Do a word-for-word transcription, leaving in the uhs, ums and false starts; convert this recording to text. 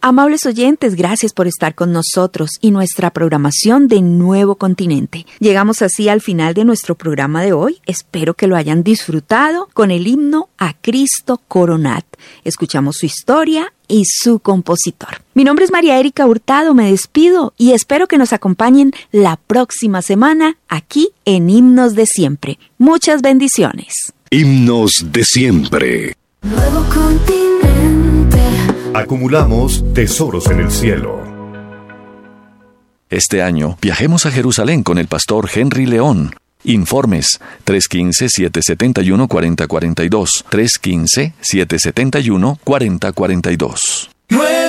Amables oyentes, gracias por estar con nosotros y nuestra programación de Nuevo Continente. Llegamos así al final de nuestro programa de hoy. Espero que lo hayan disfrutado con el himno A Cristo Coronad. Escuchamos su historia y su compositor. Mi nombre es María Erika Hurtado, me despido y espero que nos acompañen la próxima semana aquí en Himnos de Siempre. Muchas bendiciones. Himnos de Siempre. Nuevo Continente. Acumulamos tesoros en el cielo. Este año viajemos a Jerusalén con el pastor Henry León. Informes tres uno cinco, siete siete uno, cuatro cero cuatro dos, tres uno cinco, siete siete uno, cuatro cero cuatro dos.